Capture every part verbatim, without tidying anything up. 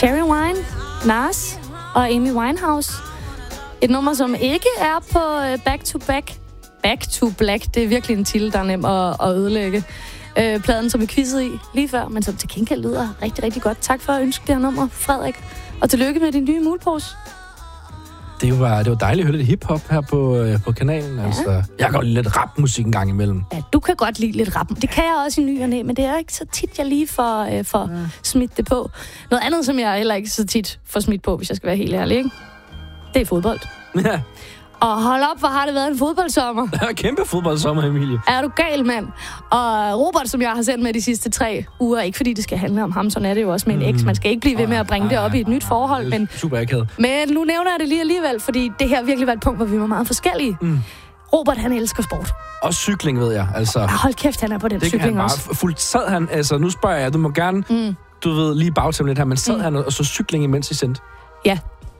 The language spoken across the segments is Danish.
Cherry Wine, Nas og Amy Winehouse. Et nummer, som ikke er på uh, Back to Back. Back to Black, det er virkelig en titel, der er nem at, at ødelægge. Uh, pladen, som vi quizzede i lige før, men som til gengæld lyder rigtig, rigtig godt. Tak for at ønske det her nummer, Frederik. Og tillykke med din nye mulepose. Det var, det var dejligt at høre lidt hiphop her på, øh, på kanalen. Ja. Altså, jeg kan godt lide lidt rapmusik en gang imellem. Ja, du kan godt lide lidt rap. Det kan jeg også i ny og næ, men det er ikke så tit, jeg lige får, øh, får ja. smidt det på. Noget andet, som jeg heller ikke så tit får smidt på, hvis jeg skal være helt ærlig, ikke? Det er fodbold. Ja. Og hold op, hvor har det været en fodboldsommer. Ja, kæmpe fodboldsommer, Emilie. Er du gal, mand? Og Robert, som jeg har sendt med de sidste tre uger, ikke fordi det skal handle om ham, sådan er det jo også med en mm. eks. Man skal ikke blive ved med at bringe ej, det op ej, i et ej, nyt forhold. Men, super akavet. Men nu nævner jeg det lige alligevel, fordi det her virkelig var et punkt, hvor vi var meget forskellige. Mm. Robert, han elsker sport. Og cykling, ved jeg. Altså, ja, hold kæft, han er på den det cykling han også. Bare, fuldt sad han, altså nu spørger jeg, du må gerne, mm. du ved, lige bagtæmme lidt her, men sad mm. han og så cykling, imens I sendte? Ja.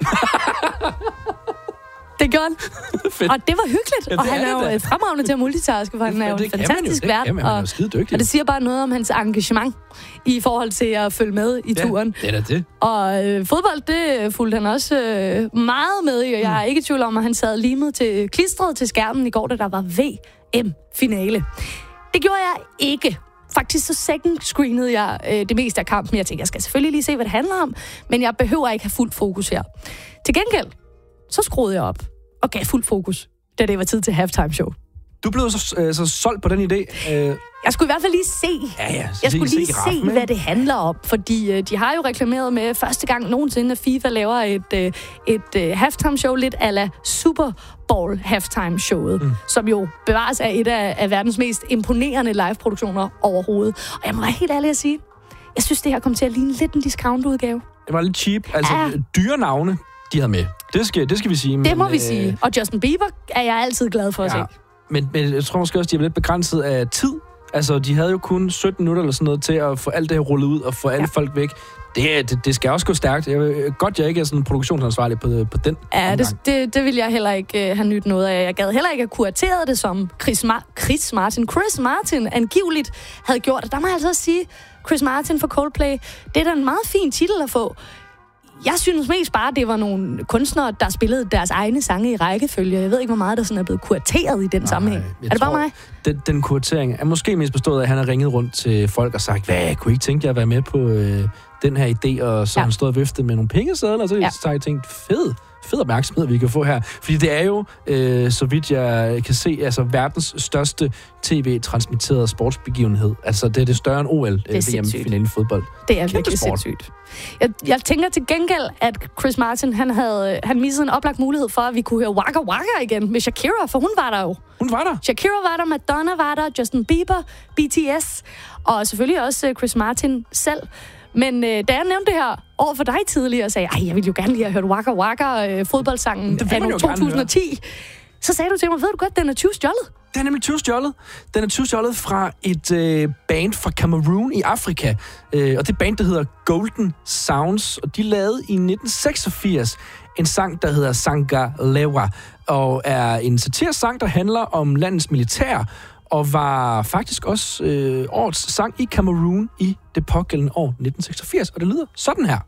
Det gjorde han. Og det var hyggeligt. Ja, og han er, er jo fremragende til at multitaske, for han er jo en fantastisk vært. Jamen, han er jo skide dygtig. Og det siger bare noget om hans engagement i forhold til at følge med i ja, turen. det er det. Og øh, fodbold, det fulgte han også øh, meget med i, og jeg er ikke i tvivl om, at han sad limet til klistret til skærmen i går, da der var V M-finale. Det gjorde jeg ikke. Faktisk så second screenede jeg øh, det meste af kampen. Jeg tænkte, jeg skal selvfølgelig lige se, hvad det handler om, men jeg behøver ikke have fuldt fokus her. Til gengæld, så skruede jeg op og gav fuld fokus, da det var tid til halftime show. Du blev så, øh, så solgt på den idé. Øh... Jeg skulle i hvert fald lige se. Ja, ja, jeg skulle se, lige se, se, raffen, hvad det handler om, fordi øh, de har jo reklameret med første gang nogensinde, at FIFA laver et, øh, et øh, halftime show lidt a la Super Bowl halftime showet, mm. som jo bevares af et af, af verdens mest imponerende live-produktioner overhovedet. Og jeg må være helt ærlig at sige, jeg synes, det her kom til at ligne lidt en discount-udgave. Det var lidt cheap. Altså, ja. Dyre navne, de havde med. Det skal, det skal vi sige. Det men, må vi øh... sige. Og Justin Bieber er jeg altid glad for at ja. se. Men, men jeg tror måske også, de er lidt begrænset af tid. Altså, de havde jo kun sytten minutter eller sådan noget til at få alt det her rullet ud og få alle ja. folk væk. Det, det, det skal også gå stærkt. Jeg vil, godt, jeg ikke er sådan en produktionsansvarlig på, på den. Ja, det, det, det vil jeg heller ikke uh, have nyt noget af. Jeg gad heller ikke have kurateret det, som Chris, Ma- Chris Martin. Chris Martin angiveligt havde gjort. Og der må jeg altså også sige, Chris Martin for Coldplay, det er da en meget fin titel at få. Jeg synes mest bare, det var nogle kunstnere, der spillede deres egne sange i rækkefølge. Jeg ved ikke, hvor meget der sådan er blevet kurateret i den Nej, sammenhæng. Er det bare mig? Den, den kuratering er måske mest bestået af, at han har ringet rundt til folk og sagt, hvad, kunne I ikke tænke jer at være med på øh, den her idé? Og så ja. han stod og viftet med nogle pengesedler, og så ja. har jeg tænkt, fed, fed opmærksomhed, vi kan få her. Fordi det er jo, øh, så vidt jeg kan se, altså verdens største tv-transmitterede sportsbegivenhed. Altså, det er det større end O L, V M-finalen i fodbold. Det er virkelig sindssygt. Jeg, jeg tænker til gengæld, at Chris Martin, han havde han missede en oplagt mulighed for, at vi kunne høre Waka Waka igen med Shakira, for hun var der jo. Hun var der. Shakira var der, Madonna var der, Justin Bieber, B T S, og selvfølgelig også Chris Martin selv. Men øh, da jeg nævnte det her over for dig tidligere, og sagde, ej, jeg ville jo gerne lige have hørt Waka Waka, øh, fodboldsangen af to tusind og ti, så sagde du til mig, ved du godt, den er tyve stjålet? Den er nemlig tyve stjålet. Den er tyve stjålet fra et øh, band fra Cameroon i Afrika. Øh, og det band, der hedder Golden Sounds. Og de lavede i nitten seksogfirs en sang, der hedder Sanga Lewa. Og er en satirsang, der handler om landets militær. Og var faktisk også øh, årets sang i Cameroon i det pågældende år nitten seksogfirs. Og det lyder sådan her.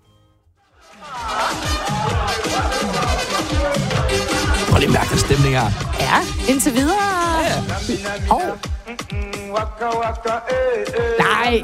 Prøv lige at mærke den stemning her. Ja, indtil videre. Ja. Hov. Nej.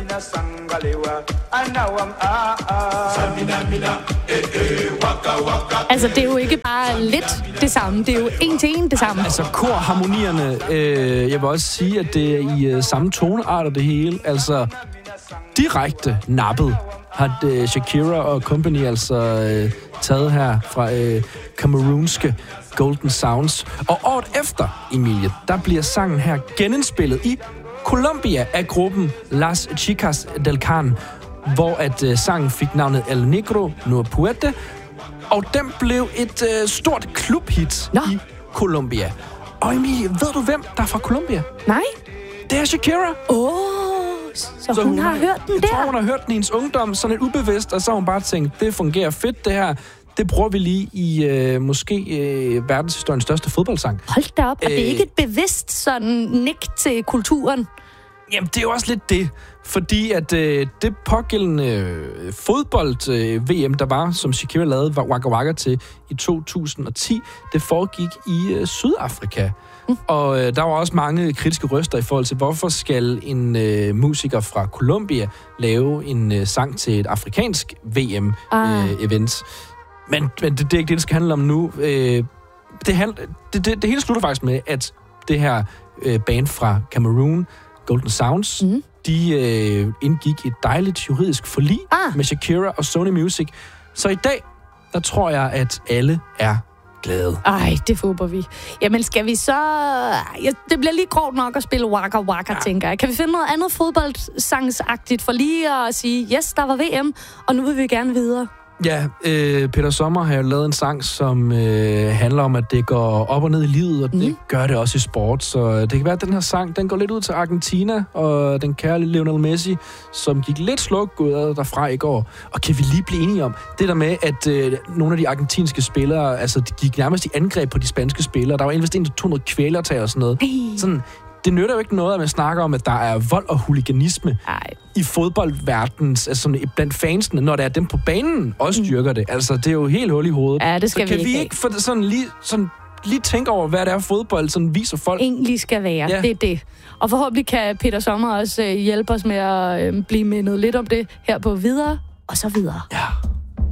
Altså, det er jo ikke bare lidt det samme. Det er jo en til en det samme. Altså, korharmonierne, øh, jeg vil også sige, at det er i øh, samme toneart og det hele. Altså, direkte nappet har øh, Shakira og company altså øh, taget her fra øh, cameroonske Golden Sounds. Og året efter, Emilie, der bliver sangen her genindspillet i Colombia af gruppen Las Chicas del Can, hvor at øh, sangen fik navnet El Negro No Puente, og den blev et øh, stort klubhit Nå. i Colombia. Og Emilie, ved du hvem der er fra Colombia? Nej. Det er Shakira. Åh, oh, så, så hun, hun har hørt den jeg der? Jeg tror, hun har hørt den i hendes ungdom, sådan lidt ubevidst, og så har hun bare tænkt, det fungerer fedt det her. Det bruger vi lige i øh, måske øh, verdenshistoriens største fodboldsang. Hold da op, og øh, det er ikke et bevidst sådan nik til kulturen? Jamen, det er jo også lidt det. Fordi at øh, det pågældende øh, fodbold-V M, øh, der var, som Shakira lavede Waka Waka til i to tusind og ti, det foregik i øh, Sydafrika. Mm. Og øh, der var også mange kritiske røster i forhold til, hvorfor skal en øh, musiker fra Colombia lave en øh, sang til et afrikansk V M-event. Ah. Øh, men, men det, det er ikke det, det skal handle om nu. Øh, det, handl- det, det, det hele slutter faktisk med, at det her øh, band fra Cameroon, Golden Sounds, mm. de øh, indgik et dejligt juridisk forlig ah. med Shakira og Sony Music. Så i dag, der tror jeg, at alle er glade. Ej, det håber vi. Jamen, skal vi så... Ja, det bliver lige grovt nok at spille Waka Waka, ja. tænker jeg. Kan vi finde noget andet fodboldsangsagtigt for lige at sige, yes, der var V M, og nu vil vi gerne videre? Ja, øh, Peter Sommer har jo lavet en sang, som øh, handler om, at det går op og ned i livet, og mm. det gør det også i sport. Så det kan være, at den her sang, den går lidt ud til Argentina, og den kærlige Lionel Messi, som gik lidt sluk ud derfra i går. Og kan vi lige blive enige om det der med, at øh, nogle af de argentinske spillere, altså de gik nærmest i angreb på de spanske spillere. Der var investeret en til to hundrede kvælertag og sådan noget. Ej. Sådan... Det nytter jo ikke noget, at man snakker om, at der er vold og huliganisme Ej. i fodboldverdens, altså blandt fansene, når der er dem på banen, også styrker mm. det. Altså, det er jo helt hul i hovedet. Ja, det skal Så kan vi vi ikke, ikke for sådan lige, sådan lige tænke over, hvad det er fodbold, sådan viser folk? Egentlig skal være, ja. det er det. Og forhåbentlig kan Peter Sommer også øh, hjælpe os med at øh, blive mindet lidt om det her på Videre, og så videre. Ja.